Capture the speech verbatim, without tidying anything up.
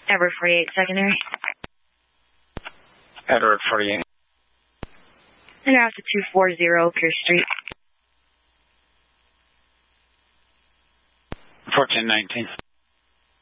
Edward forty-eight secondary. Edward forty-eight. And after two forty Pierce Street. fourteen nineteen.